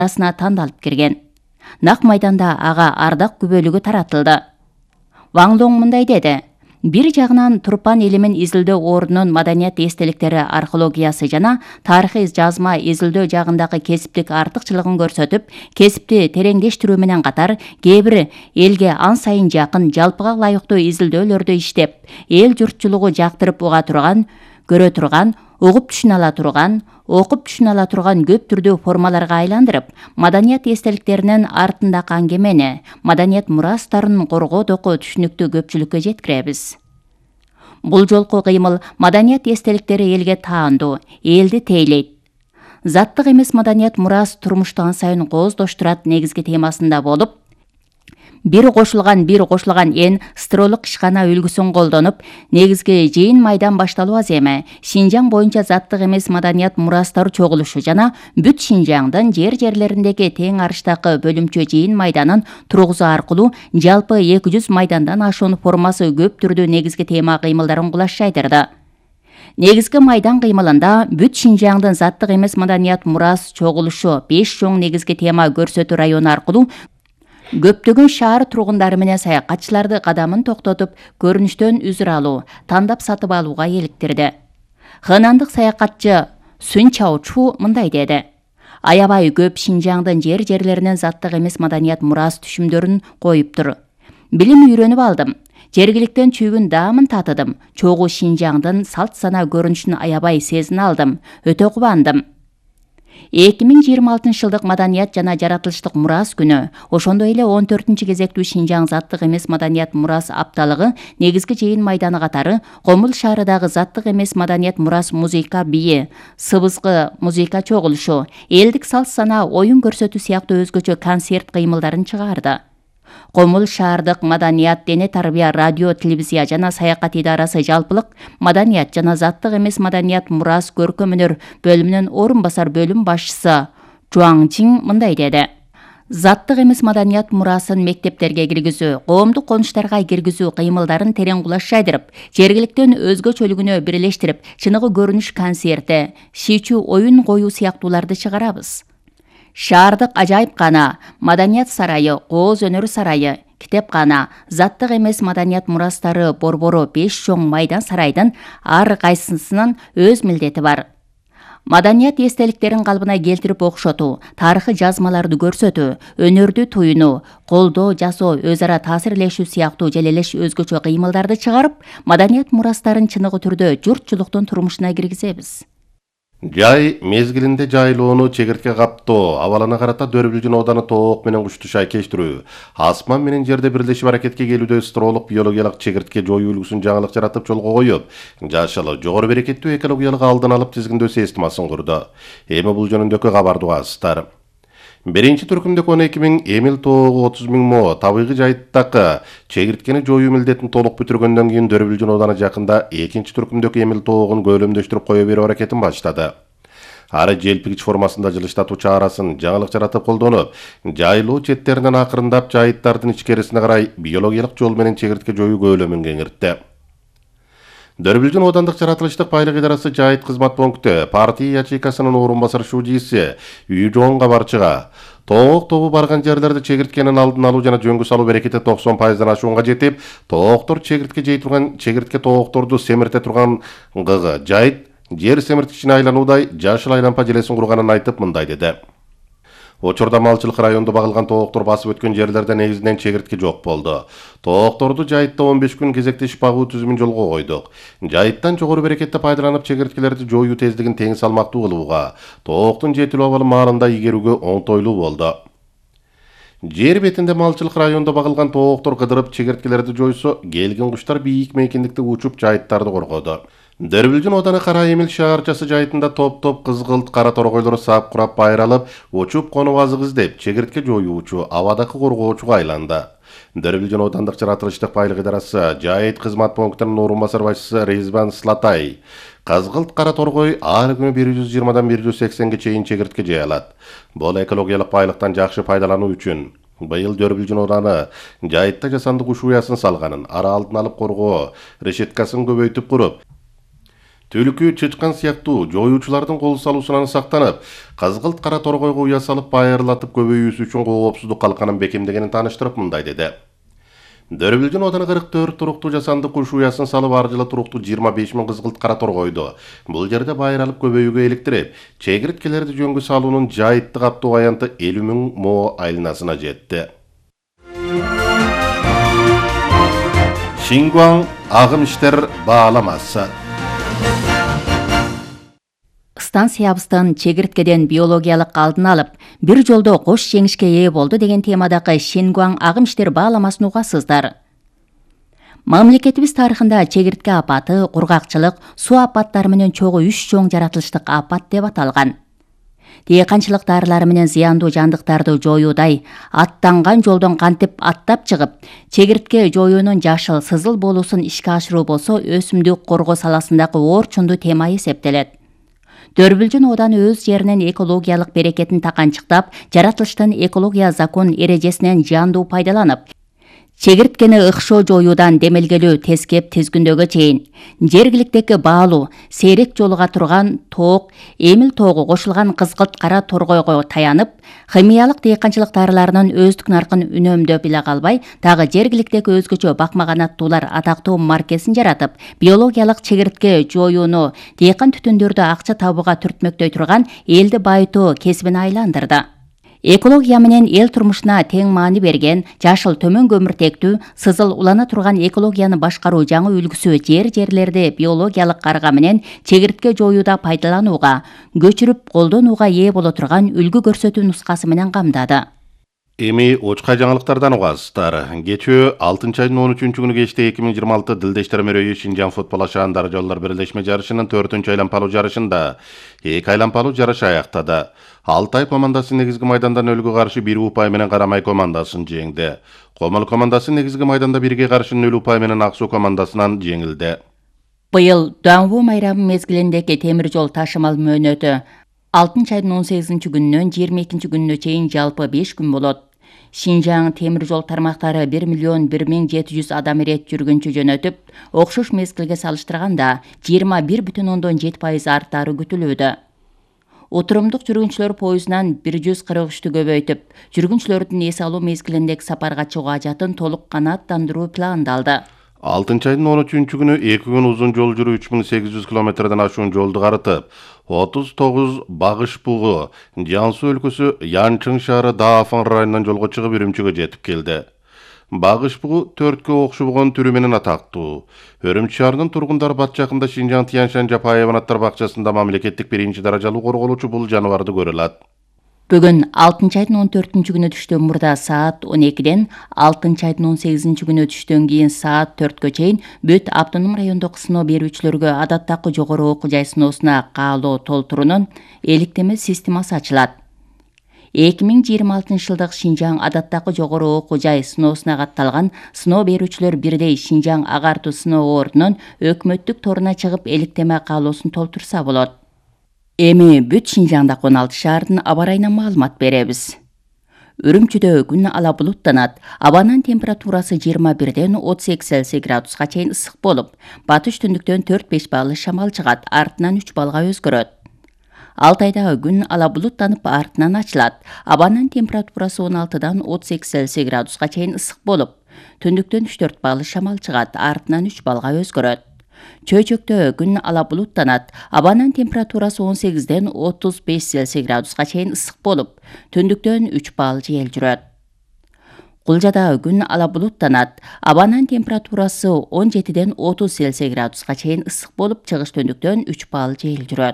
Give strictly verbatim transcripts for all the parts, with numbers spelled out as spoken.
арасына тандалып кирген. Нак майданда ага ардак күбөлүгү таратылды. Ваң Лоң мындай деди: бир жагынан Турпан элимин изилдөө ордунун маданият эстеликтери археологиясы жана тарыхый жазма изилдөө жагындагы кесиптик артыкчылыгын көрсөтүп, кесипти тереңдештирүү менен катар кээ бир элге ан сайын жакын, жалпыга ылайыктуу изилдөөлөрдү иштеп, эл журтчулугу жактырып уга турган, көрө турган, угуп түшүнө ала турган, окуп түшүнө ала турган көп түрдүү формаларга айландырып, маданият эстеликтеринин артындагы аңгемени, маданият мурастарын коргоодогу түшүнүктүү көпчүлүккө жеткиребиз. Бул жолку кыймыл маданият эстеликтери элге таандуу, элди тейлейт. Заттык эмес маданият мурас турмушту ан сайын кооздоштурат негизги темасында болуп, бир кошулган бир кошулган эн стролук ишкана үлгүсүн колдонуп, негизги жыйын майдан башталуу аземе Шинжаң боюнча заттык эмес маданият мурастары чогулушу жана бүт Шинжаңдын жер-жерлериндеги тең арыштагы бөлүмчө жыйын майданын тургузуу аркылуу жалпы эки жүз майдандан ашуун формасы көп түрдүү негизги тема кыймылдарын кулаш жайдырды. Негизги майдан кыймылында бүт Шинжаңдын заттык эмес маданият мурас чогулушу беш чоң негизги тема көрсөтүү району аркылуу көптөгөн шаар тургундары менен саякатчыларды кадамын токтотуп, көрүнүштөн үзүр алуу, тандап сатып алууга иликтирди. Хэнандык саякатчы Сүн Чаочу мындай деди: аябай көп Шинжаңдын жер-жерлеринин заттык эмес маданият мурас түшүмдөрүн коюптур. Билим үйрөнүп алдым. Жергиликтен чүйгүн даамын татыдым. Чогуу Шинжаңдын салт сана көрүнүшүн аябай сезине алдым. Өтө кубандым. эки миң жыйырма алтынчы жылдык маданият жана жаратылыштык мурас күнү, ошондой эле он төртүнчү кезектүү Шинжаң заттык эмес маданият мурас апталыгы негизги жыйын майданы катары Комул шаарындагы заттык эмес маданият мурас музыка бийи, сыбызгы музыка чогулушу, элдик салт сана, оюн көрсөтүү сыяктуу өзгөчө концерт кыймылдарын чыгарды. Комул шаардык маданият, дене тарбия, радио, телевизия жана саякат идарасы жалпылык маданият жана заттык эмес маданият мурас көркөм өнөр бөлүмүнүн орун басар бөлүм башчысы Жуаң Чин мындай деди: заттык эмес маданият мурасын мектептерге киргизүү, коомдук конуштарга киргизүү кыймылдарын терең кулаш жайдырып, жергиликтен өзгөчөлүгүнө бирелештирип, чыныгы көрүнүш концерти, шийчүү оюн коюу сыяктууларды чыгарабыз. Шаардык ажайыпкана, маданият сарайы, кооз өнөр сарайы, китепкана, заттык эмес маданият мурастары борбору беш чоң майдан сарайдын ар кайсысынын өз милдети бар. Маданият эстеликтерин калыбына келтирип окшотуу, тарыхый жазмаларды көрсөтүү, өнөрдү туюнуу, колдоо жасоо, өз ара таасирлешүү сыяктуу желелеш өзгөчө кыймылдарды чыгарып, маданият мурастарын чыныгы түрдө журтчулуктун турмушуна киргизебиз. Жай мезгилинде жайлоону, чегиртке каптоо, абалына карата Дөрбүлжүн ооданы тоок менен кушту шайкештирүү, асман менен жерде бирлешип аракетке келүүдө стролук биологиялык чегиртке жоюу үлгүсүн жаңылык жаратып жолго коюп, жашыл, жогору берекеттүү экологиялык алдын алып тизгиндөө системасын курду. Эми бул жөнүндөгү кабарды угасыздар. Биринчи түркүмдүк он эки миң, эмил тоогу отуз миң мо табигый жайыттагы чегирткени жоюу милдетин толук бүтүргөндөн кийин Дөрбүлжүн ооданы жакында экинчи түркүмдүк эмил тоогун көлөмдөштүрүп кое берүү аракетин баштады. Ары желпигич формасында жылыштатуу чаарасын жаңылык жаратып колдонуп, жайлоо четтеринен акырындап жайыттардын ичкерисине карай биологиялык жол менен чегиртке жоюу көлөмүн кеңиртти. Дөрбүлжүн оодандык жаратылыштык байлык идарасы жайыт кызмат пункту партия ячейкасынын орун басар шужийси Үй Жоң кабарчыга тоок тобу барган жерлерде чегирткенин алдын алуу жана жөнгө салуу берекети токсон пайыздан ашуунга жетип, тооктор чегиртке жей турган чегиртке тоокторду семирте турган гыгы жайыт жер семирткичине айлануудай жашыл айлампа желесин курганын айтып мындай деди: Учурда малчылык районду багылган тооктор басып өткөн жерлерде негизинен чегиртке жок болду. Тоокторду жайытта он беш күн кезектешип багуу түзүмүн жолго койдук. Жайыттан жогору берекетти пайдаланып чегирткелерди жоюу тездигин тең салмактуу кылууга, тооктун жетилүү абалы маалында игерүүгө оңтойлуу болду. Жер бетинде малчылык районду багылган тооктор кыдырып чегирткелерди жойсо, келген куштар бийик мейкиндикте учуп жайыттарды коргоду. Дөрбүлжүн ооданы Кара Эмил шаарчасы жайытында топ-топ кызгылт кара торгойлор саап курап байралып, учуп конуп азык издеп, чегиртке жоюучу, абадакы коргоочуга айланды. Дөрбүлжүн оодандык жаратылыштык байлык идарасы жайыт кызмат пунктунун орун басар башчысы Резван Слатай кызгылт кара торгой ар күнү бир жүз жыйырмадан бир жүз сексенге чейин чегиртке жей алат. Бул экологиялык байлыктан жакшы пайдалануу үчүн быйыл Дөрбүлжүн ооданы жайытта жасандык уш уясын салганын, ара алдын алып коргоо решеткасын көбөйтүп куруп, Түлкү, чычкан сыяктуу жоюучулардын кол салуусунан сактанып, кызгылт кара торгойго уя салып байырлатып көбөйүүсү үчүн коопсуздук калканын бекемдегенин тааныштырып мындай деди. Дөрбүлжүн оданы кырк төрт туруктуу жасанды куш уясын салып ар жылы туруктуу жыйырма беш миң кызгылт кара торгойду бул жерде байыралып көбөйүүгө иликтирип, чегирткелерди жөнгө салуунун жайытты каптоо аянты элүү миң мо айланасына жетти. Шингуан агым иштер бааламасы. Станциябыздын чегирткеден биологиялык алдын алып, бир жолдо кош жеңишке ээ болду деген темадагы Шингуан агым иштер бааламасын угасыздар. Мамлекетибиз тарыхында чегиртке апаты, кургакчылык, суу апаттары менен чогуу үч чоң жаратылыштык апат деп аталган. Дыйканчылык дарылары менен зыяндуу жандыктарды жоюудай, аттанган жолдон кантип аттап чыгып, чегиртке жоюунун жашыл сызыл болуусун ишке ашыруу болсо өсүмдүк коргоо саласындагы орчундуу тема эсептелет. Дөрбүлжүн ооданы өз жеринен экологиялык берекетин таканчыктап, жаратылыштын экология закон эрежесинен жандуу пайдаланып, чегирткени ыкшоо жоюудан демелгелүү тескеп тизгүндөгө чейин жергиликтеги баалуу, сейрек жолуга турган тоок, эмил тоогу кошулган кызгылт кара торгойго таянып, химиялык дыйканчылык дарыларынын өздүк наркын үнөмдөп эле калбай, дагы жергиликтеги өзгөчө бакмаган аттуулар атактуу маркесин жаратып, биологиялык чегиртке жоюуну дыйкан түтүндөрдү акча табууга түртмөктөй турган элди байытуу кесибине айландырды. Экология менен эл турмушуна тең маани берген, жашыл төмөн көмүртектүү, сызыл улана турган экологияны башкаруу жаңы үлгүсү жер-жерлерди биологиялык карга менен чегиртке жоюуда пайдаланууга, көчүрүп колдонууга ээ боло турган үлгү көрсөтүү нускасы менен камдады. Эми очка жаңылыктардан угасыздар. Кечөө алтынчы айдын он үчүнчү күнү кечте эки миң жыйырма алты Дилдештер мерөйү Шинжаң футбол ашаандары жолдор бирлешме жарышынын төртүнчү айланпалуу жарышында эки айланпалуу жарыш аяктады. Алтай командасы негизги майдандан өлгө каршы бир упай менен Карамай командасын жеңди. Комол командасы негизги майданда бирге каршы нөл упай менен Ак Суу командасынан жеңилди. Быйыл Дуанву майрамы мезгилиндеги темир жол ташымал мөөнөтү алтынчы айдын он сегизинчи күнүнөн жыйырма экинчи күнүнө чейин жалпы беш күн болот. Шинжаң темир жол тармактары бир миллион бир миң жети жүз адам ирет жүргүнчү жөнөтүп, окшош мезгилге салыштырганда жыйырма бир бүтүн ондон жети пайыз арттары күтүлүүдө. Отурумдук жүргүнчүлөр поездунан бир жүз кырк үчтү көбөйтүп, жүргүнчүлөрдүн эс алуу мезгилиндеги сапарга чыгуу ажатын толук канааттандыруу пландалды. алтынчы айдын он үчүнчү күнү эки күн узун жол жүрүү үч миң сегиз жүз километрден ашуун жолду карытып, отуз тогуз Багыш бугу, Жан Суу өлкөсү Янчың шаары Даафан районунан жолго чыгып Үрүмчүгө жетип келди. Багыш бугу төрткө окшобогон түрү менен атактуу. Үрүмчү шаарынын тургундары бат жакында Шинжаң Тияншан Жапаеван аттар бакчасында мамлекеттик биринчи даражалуу корголуучу бул жаныбарды көрө алат. Бүгүн алтынчы айдын он төртүнчү күнү түштөн мурда саат он экиден, алтынчы айдын он сегизинчи күнү түштөн кийин саат төрткө чейин бүт автоном райондук сыноо берүүчүлөргө адаттагы жогору окуу жай сыноосуна каалоо толтуруунун эликтеме системасы ачылат. эки миң жыйырма алтынчы жылдык Шинжаң адаттагы жогору окуу жай сыноосуна катталган сыноо берүүчүлөр бирдей Шинжаң агартуу сыноо ордунун өкмөттүк торуна чыгып эликтеме каалоосун толтурса болот. Эми бүт Шинжаңдагы он алты шаардын аба ырайынан маалымат беребиз. Үрүмчүдө күн ала булуттанат, абанын температурасы жыйырма бирден отуз эки Цельсий градуска чейин ысык болуп, батыш түндүктөн төрт беш баллы шамал чыгат, артынан үч балга өзгөрөт. Алтайда күн ала булуттанып, артынан ачылат. Абанын температурасы он алтыдан отуз эки Цельсий градуска чейин ысык болуп, түндүктөн үч төрт баллы шамал чыгат, артынан үч балга өзгөрөт. Чөйчөктө күн ала булуттанат, абанын температурасы он сегизден отуз беш Цельсий градуска чейин ысык болуп, түндүктөн үч балл жел жүрөт. Кулжада күн ала булуттанат, абанын температурасы он жетиден отуз Цельсий градуска чейин ысык болуп, чыгыш түндүктөн үч балл жел жүрөт.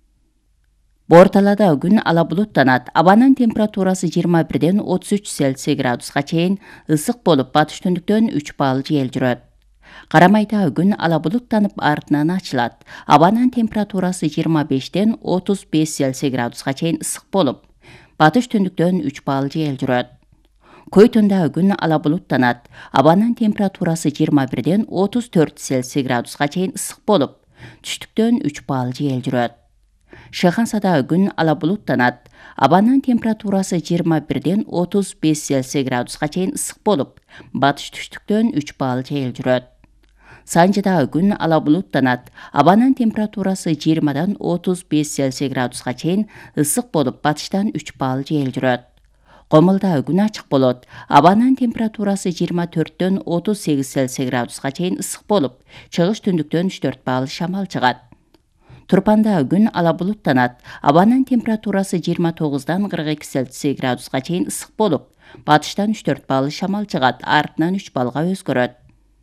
Борталада күн ала булуттанат, абанын температурасы жыйырма бирден отуз үч Цельсий градуска чейин ысык болуп, батыш түндүктөн үч балл жел жүрөт. Карамайда күн ала булуттанып, артынан ачылат. Абанын температурасы жыйырма бештен отуз беш Цельсий градуска чейин ысык болуп, батыш түндүктөн үч балл жел жүрөт. Көйтүндө күн ала булуттанат, абанын температурасы жыйырма бирден отуз төрт Цельсий градуска чейин ысык болуп, түштүктөн үч балл жел жүрөт. Шыхансада күн ала булуттанат, абанын температурасы жыйырма бирден отуз беш Цельсий градуска чейин ысык болуп, батыш түштүктөн үч балл жел жүрөт. Санжыдагы күн ала булуттанат. Абанын температурасы жыйырмадан отуз беш Цельсий градуска чейин ысык болуп, батыштан үч балл жел жүрөт. Комулдагы күн ачык болот. Абанын температурасы жыйырма төрттөн отуз сегиз Цельсий градуска чейин ысык болуп, чыгыш түндүктөн үч төрт балл шамал чыгат. Турпандагы күн ала булуттанат. Абанын температурасы жыйырма тогуздан кырк эки Цельсий градуска чейин ысык болуп, батыштан үч төрт балл шамал чыгат, артынан үч баллга өзгөрөт.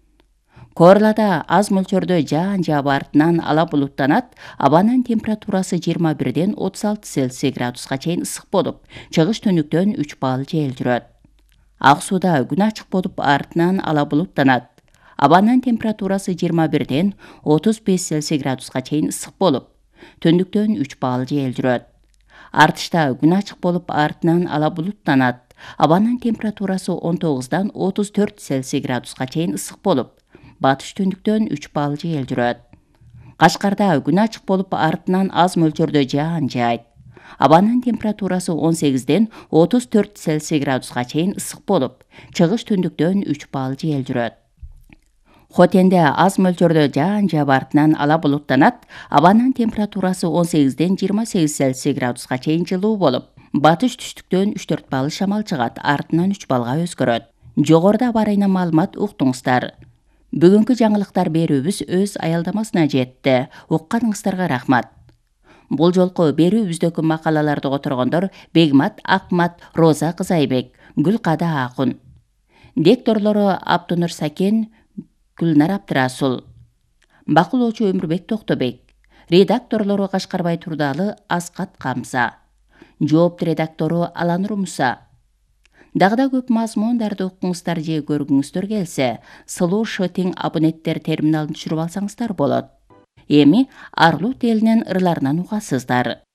Корлада аз мөлчөрдө жаан жаап, артынан ала булуттанат. Абанын температурасы жыйырма бирден отуз алты Цельсий градуска чейин ысык болуп, чыгыш түндүктөн үч балл жел жүрөт. Ак сууда күн ачык болуп, артынан ала булуттанат. Абанын температурасы жыйырма бирден отуз беш Цельсий градуска чейин ысык болуп, түндүктөн үч балл жел жүрөт. Артышта күн ачык болуп, артынан ала булуттанат. Абанын температурасы он тогуздан отуз төрт Цельсий градуска чейин ысык болуп, батыш түндүктөн үч балл жел жүрөт. Кашкарда күн ачык болуп, артынан аз мөлчөрдө жаан жаайт. Абанын температурасы он сегизден отуз төрт Цельсий градуска чейин ысык болуп, чыгыш түндүктөн үч балл жел жүрөт. Хотенде аз мөлчөрдө жаан жаап, артынан ала булуттанат. Абанын температурасы он сегизден жыйырма сегиз Цельсий градуска чейин жылуу болуп, батыш түштүктөн үч төрт балл шамал чыгат, артынан үч баллга өзгөрөт. Жогоруда бар айна маалымат уктуңуздар. Бүгүнкү жаңылыктар берүүбүз өз аялдамасына жетти. Укканыңыздарга рахмат. Бул жолку берүүбүздөгү макалаларды которгондор Бегмат Акмат, Роза Кызайбек, Гүлкада Акун. Дикторлору Абдунур Сакен, Гүлнар Абдырасул. Бакылоочу Өмүрбек Токтобек. Редакторлору Кашкарбай Турдалы, Аскат Камса. Жоопту редактору Аланур Муса. Дагы да көп мазмундарды укуңуздар же көргүңүздөр келсе, Slow Shooting абоненттер терминалын түшүрүп алсаңыздар болот. Эми Арлут элинин ырларынан угасыздар.